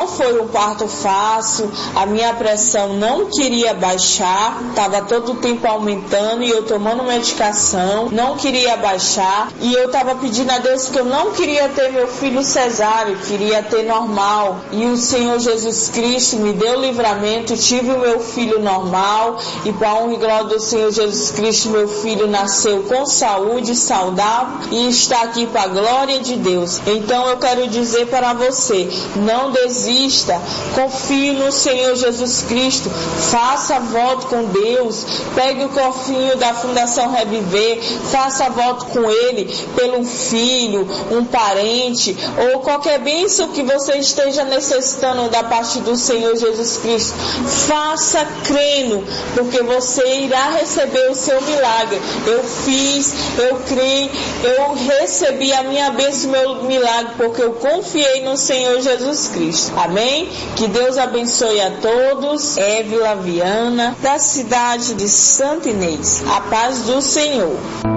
foi um parto fácil, a minha pressão não queria baixar, estava todo o tempo aumentando e eu tomando medicação, não queria baixar, e eu estava pedindo a Deus que eu não queria ter meu filho cesáreo, queria ter normal, e o Senhor Jesus Cristo me deu livramento, tive o meu filho normal, e para a honra e glória do Senhor Jesus Cristo, meu filho nasceu com saúde, saudável, e está aqui para a glória de Deus. Então eu quero dizer para você, não desista, confie no Senhor Jesus Cristo, faça voto com Deus, pegue o cofrinho da Fundação Reviver, faça voto com Ele pelo filho, um parente ou qualquer bênção que você esteja necessitando da parte do Senhor Jesus Cristo. Faça crendo, porque você irá receber o seu milagre. Eu fiz, eu criei, eu recebi a minha bênção, meu milagre, porque eu confiei no Senhor Jesus Cristo. Amém? Que Deus abençoe a todos. Évila Viana, da cidade de Santo Inês. A paz do Senhor.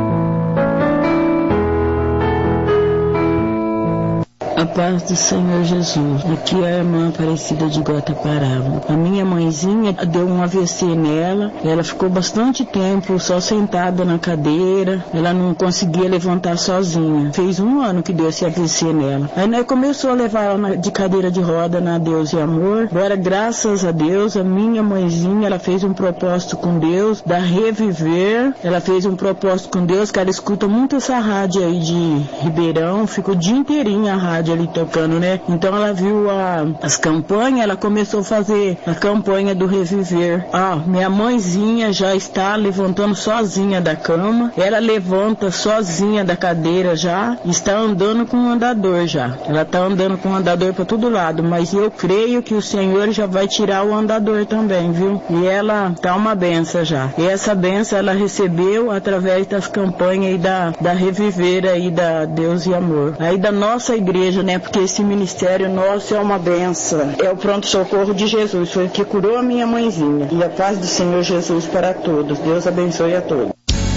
A paz do Senhor Jesus. Aqui é a irmã Aparecida de Guataparava. A minha mãezinha deu um AVC nela. Ela ficou bastante tempo só sentada na cadeira. Ela não conseguia levantar sozinha. Fez 1 ano que deu esse AVC nela. Aí nós começou a levar ela de cadeira de roda na Deus e Amor. Agora, graças a Deus, a minha mãezinha, ela fez um propósito com Deus, da Reviver. Ela fez um propósito com Deus, que ela escuta muito essa rádio aí de Ribeirão. Ficou o dia inteirinho a rádio ali tocando, né? Então ela viu as campanhas, ela começou a fazer a campanha do Reviver. Minha mãezinha já está levantando sozinha da cama, ela levanta sozinha da cadeira já, está andando com o andador já. Ela está andando com o andador para todo lado, mas eu creio que o Senhor já vai tirar o andador também, viu? E ela tá uma benção já. E essa benção ela recebeu através das campanhas aí da Reviver aí da Deus e Amor. Aí da nossa igreja, né? Porque esse ministério nosso é uma benção. É o pronto-socorro de Jesus. Foi o que curou a minha mãezinha. E a paz do Senhor Jesus para todos. Deus abençoe a todos.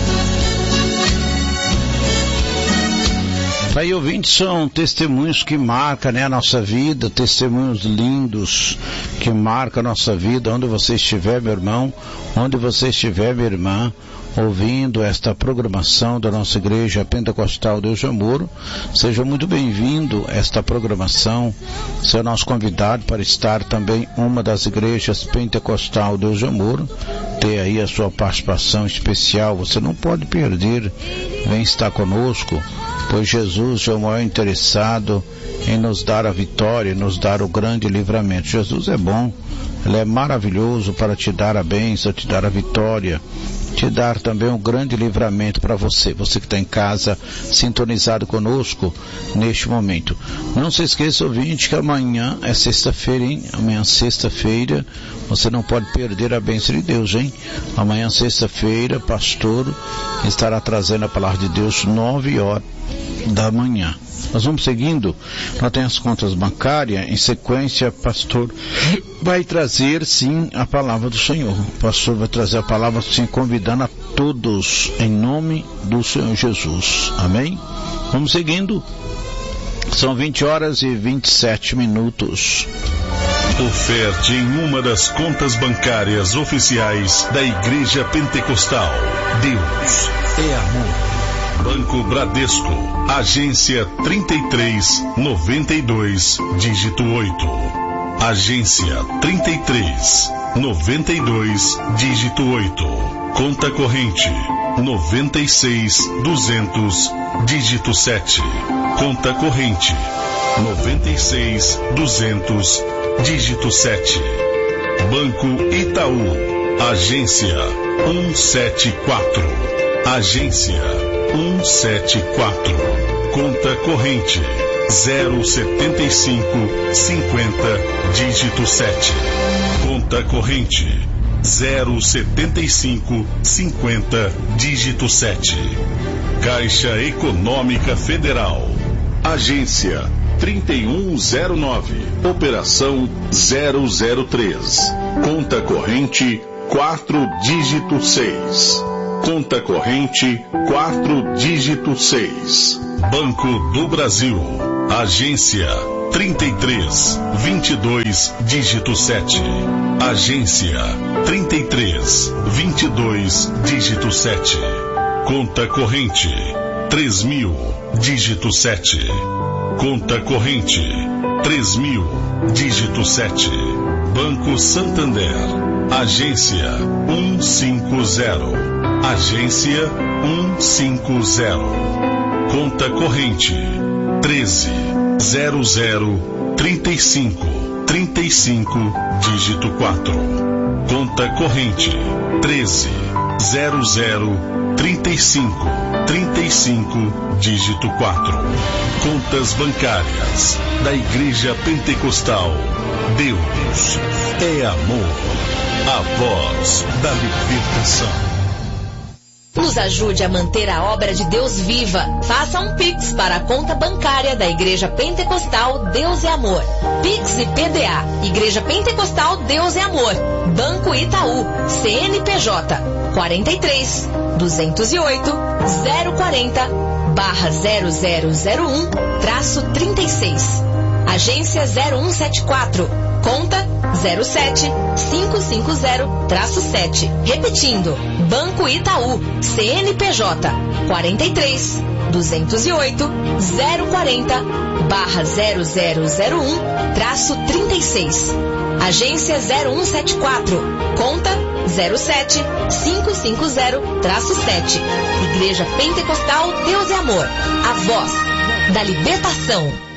Aí, ouvintes, são testemunhos que marcam, né, a nossa vida, testemunhos lindos que marcam a nossa vida. Onde você estiver, meu irmão, onde você estiver, minha irmã, ouvindo esta programação da nossa Igreja Pentecostal Deus de Amor, seja muito bem-vindo a esta programação. Você é nosso convidado para estar também uma das igrejas Pentecostal Deus de Amor, ter aí a sua participação especial. Você não pode perder, vem estar conosco, pois Jesus é o maior interessado em nos dar a vitória, nos dar o grande livramento. Jesus é bom, Ele é maravilhoso para te dar a bênção, te dar a vitória, te dar também um grande livramento para você que está em casa, sintonizado conosco neste momento. Não se esqueça, ouvinte, que amanhã é sexta-feira, hein? Amanhã, sexta-feira, você não pode perder a bênção de Deus, hein? Amanhã, sexta-feira, pastor estará trazendo a palavra de Deus 9h da manhã. Nós vamos seguindo, nós temos as contas bancárias, em sequência, pastor vai trazer sim a palavra do Senhor. O pastor vai trazer a palavra sim, convidando a todos em nome do Senhor Jesus. Amém? Vamos seguindo. São 20h27. Oferte em uma das contas bancárias oficiais da Igreja Pentecostal. Deus é amor. Banco Bradesco, agência 3392, dígito 8. Agência 3392, dígito 8. Conta corrente 96200, dígito 7. Conta corrente 96200, dígito 7. Banco Itaú, agência 174. Agência 174. Conta corrente 07550, dígito 7. Conta corrente 07550, dígito 7. Caixa Econômica Federal. Agência 3109. Operação 003. Conta corrente 4, dígito 6. Conta corrente 4, dígito 6. Banco do Brasil. Agência 33 22 dígito 7. Agência 33 22 dígito 7. Conta corrente 3.000 dígito 7. Conta corrente 3.000 dígito 7. Banco Santander. Agência 150. Agência 150. Conta corrente 130035 35 dígito 4. Conta corrente 130035 35 dígito 4. Contas bancárias da Igreja Pentecostal. Deus é amor. A voz da libertação. Nos ajude a manter a obra de Deus viva. Faça um Pix para a conta bancária da Igreja Pentecostal Deus é Amor. Pix e PDA. Igreja Pentecostal Deus é Amor. Banco Itaú. CNPJ 43 208 040 /0001-36. Agência 0174. Conta 07550-7. Repetindo, Banco Itaú, CNPJ 43 208 040 /0001-36. Agência 0174. Conta 07550-7. Igreja Pentecostal Deus é Amor. A voz da libertação.